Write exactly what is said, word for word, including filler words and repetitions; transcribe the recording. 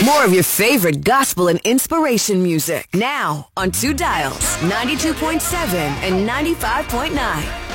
More of your favorite gospel and inspiration music now on two dials, ninety-two point seven and ninety-five point nine.